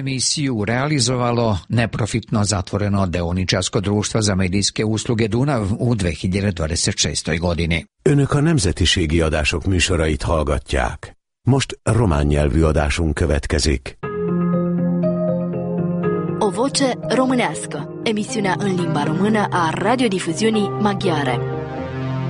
emisiju realizovalo neprofitno zatvoreno deoničarsko društvo za medijske usluge Dunav u 2026. godini. Önök a nemzetiségi adások műsorait hallgatják. Most román nyelvű adásunk következik. O voce românească, emisiunea în limba română a radiodifuziunii maghiare.